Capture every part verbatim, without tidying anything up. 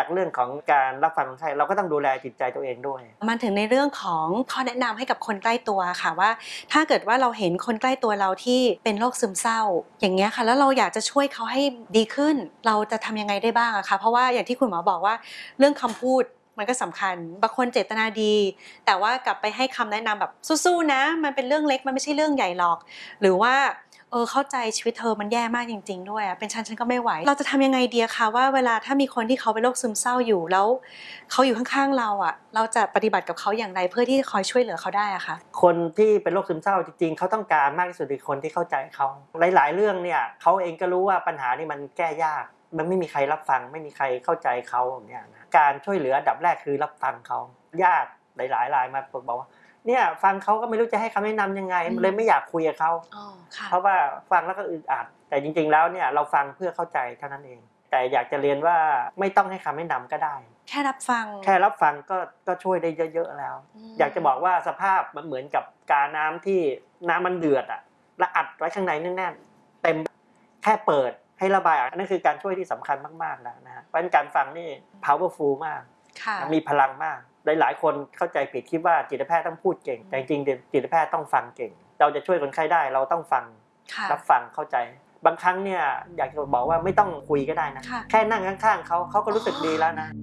จากเรื่องของการรับฟังคนไข้เราก็ต้องดูแลจิตใจตัวเองด้วยมาถึงในเรื่องของข้อแนะนำให้กับคนใกล้ตัวค่ะว่าถ้าเกิดว่าเราเห็นคนใกล้ตัวเราที่เป็นโรคซึมเศร้าอย่างเงี้ยค่ะแล้วเราอยากจะช่วยเขาให้ดีขึ้นเราจะทำยังไงได้บ้างอะคะเพราะว่าอย่างที่คุณหมอบอกว่าเรื่องคำพูดมันก็สำคัญบางคนเจตนาดีแต่ว่ากลับไปให้คำแนะนำแบบสู้ๆนะมันเป็นเรื่องเล็กมันไม่ใช่เรื่องใหญ่หรอกหรือว่าเออเข้าใจชีวิตเธอมันแย่มากจริงๆด้วยอะเป็นฉันฉันก็ไม่ไหวเราจะทำยังไงดีคะว่าเวลาถ้ามีคนที่เขาเป็นโรคซึมเศร้าอยู่แล้วเขาอยู่ข้างๆเราอะเราจะปฏิบัติกับเขาอย่างไรเพื่อที่จะคอยช่วยเหลือเขาได้อะคะคนที่เป็นโรคซึมเศร้าจริงๆเขาต้องการมากที่สุดคือคนที่เข้าใจเขาหลายๆเรื่องเนี่ยเขาเองก็รู้ว่าปัญหานี่มันแก้ยากมันไม่มีใครรับฟังไม่มีใครเข้าใจเขาอย่างเงี้ยนะการช่วยเหลืออันดับแรกคือรับฟังเขาญาติหลายๆรายมาบอกว่าเนี่ยฟังเขาก็ไม่รู้จะให้คำแนะนำยังไงเลยไม่อยากคุยกับเขาเพราะว่าฟังแล้วก็อึดอัดแต่จริงๆแล้วเนี่ยเราฟังเพื่อเข้าใจเท่านั้นเองแต่อยากจะเรียนว่าไม่ต้องให้คำแนะนำก็ได้แค่รับฟังแค่รับฟังก็ก็ช่วยได้เยอะๆแล้วอยากจะบอกว่าสภาพมันเหมือนกับกาน้ำที่น้ำมันเดือดอ่ะแล้วอัดไว้ข้างในแน่นๆเต็มแค่เปิดให้ระบายออกนั่นคือการช่วยที่สำคัญมากๆแล้วนะฮะเพราะฉะนั้นการฟังนี่ powerful มากมีพลังมากหลายๆคนเข้าใจผิดคิดว่าจิตแพทย์ต้องพูดเก่งแต่จริงๆจิตแพทย์ต้องฟังเก่งเราจะช่วยคนไข้ได้เราต้องฟังรับฟังเข้าใจบางครั้งเนี่ยอยากจะบอกว่าไม่ต้องคุยก็ได้นะแค่นั่งข้างๆเขาเขาก็รู้สึกดีแล้วนะ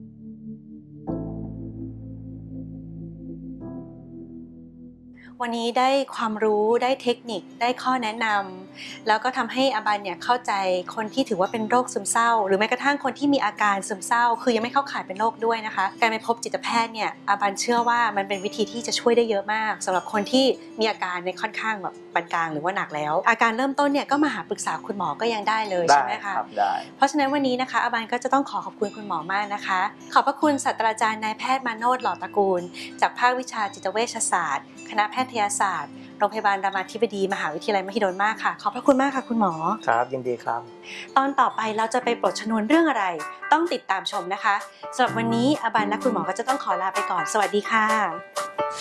วันนี้ได้ความรู้ได้เทคนิคได้ข้อแนะนำแล้วก็ทำให้อาบันเนี่ยเข้าใจคนที่ถือว่าเป็นโรคซึมเศร้าหรือแม้กระทั่งคนที่มีอาการซึมเศร้าคือยังไม่เข้าข่ายเป็นโรคด้วยนะคะการไปพบจิตแพทย์เนี่ยอาบันเชื่อว่ามันเป็นวิธีที่จะช่วยได้เยอะมากสำหรับคนที่มีอาการในค่อนข้างแบบปานกลางหรือว่าหนักแล้วอาการเริ่มต้นเนี่ยก็มาหาปรึกษาคุณหมอก็ยังได้เลยใช่ไหมคะได้เพราะฉะนั้นวันนี้นะคะอาบันก็จะต้องขอขอบคุณคุณหมอมากนะคะขอบพระคุณศาสตราจารย์นายแพทย์มาโนชหล่อตระกูลจากภาควิชาจิตเวชศาสตร์คณะแพทยศาสตร์โรงพยาบาลรามาธิบดีมหาวิทยาลัยมหิดลมากค่ะขอบพระคุณมากค่ะคุณหมอครับยินดีครับตอนต่อไปเราจะไปปลดชนวนเรื่องอะไรต้องติดตามชมนะคะสำหรับวันนี้อาบันและคุณหมอก็จะต้องขอลาไปก่อนสวัสดีค่ะ